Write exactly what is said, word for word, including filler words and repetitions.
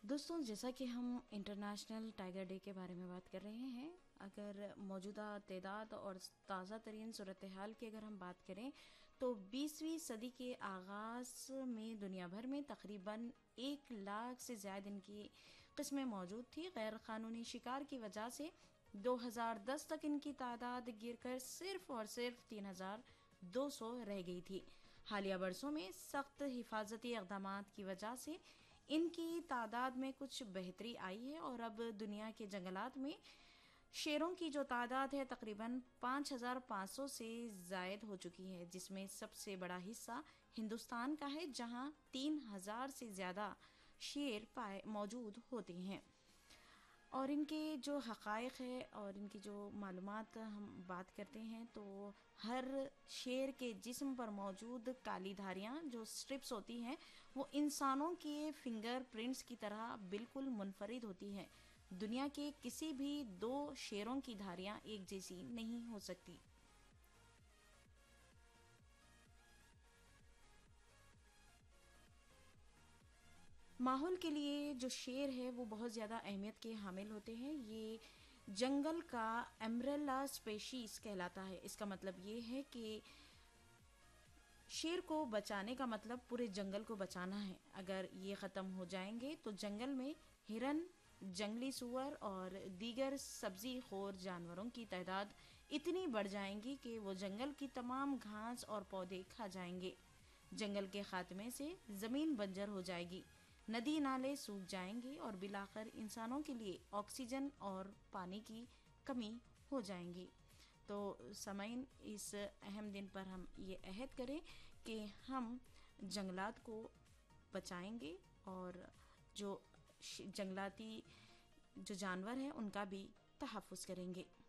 دوستوں، جیسا کہ ہم انٹرنیشنل ٹائیگر ڈے کے بارے میں بات کر رہے ہیں، اگر موجودہ تعداد اور تازہ ترین صورتحال کی اگر ہم بات کریں تو بیسویں صدی کے آغاز میں دنیا بھر میں تقریباً ایک لاکھ سے زائد ان کی قسمیں موجود تھی. غیر قانونی شکار کی وجہ سے دو ہزار دس تک ان کی تعداد گر کر صرف اور صرف تین ہزار دو سو رہ گئی تھی. حالیہ برسوں میں سخت حفاظتی اقدامات کی وجہ سے ان کی تعداد میں کچھ بہتری آئی ہے اور اب دنیا کے جنگلات میں شیروں کی جو تعداد ہے تقریباً پانچ ہزار پانچ سو سے زائد ہو چکی ہے، جس میں سب سے بڑا حصہ ہندوستان کا ہے جہاں تین ہزار سے زیادہ شیر پائے موجود ہوتے ہیں. اور ان کے جو حقائق ہے اور ان کی جو معلومات ہم بات کرتے ہیں تو ہر شیر کے جسم پر موجود کالی دھاریاں جو سٹرپس ہوتی ہیں وہ انسانوں کے فنگر پرنٹس کی طرح بالکل منفرد ہوتی ہیں. دنیا کے کسی بھی دو شیروں کی دھاریاں ایک جیسی نہیں ہو سکتی. ماحول کے لیے جو شیر ہے وہ بہت زیادہ اہمیت کے حامل ہوتے ہیں. یہ جنگل کا امبریلا اسپیشیز کہلاتا ہے. اس کا مطلب یہ ہے کہ شیر کو بچانے کا مطلب پورے جنگل کو بچانا ہے. اگر یہ ختم ہو جائیں گے تو جنگل میں ہرن، جنگلی سور اور دیگر سبزی خور جانوروں کی تعداد اتنی بڑھ جائیں گی کہ وہ جنگل کی تمام گھاس اور پودے کھا جائیں گے. جنگل کے خاتمے سے زمین بنجر ہو جائے گی، ندی نالے سوکھ جائیں گے اور بالآخر انسانوں کے لیے آکسیجن اور پانی کی کمی ہو جائیں گی. تو سامعین، اس اہم دن پر ہم یہ عہد کریں کہ ہم جنگلات کو بچائیں گے اور جو جنگلاتی جو جانور ہیں ان کا بھی تحفظ کریں گے.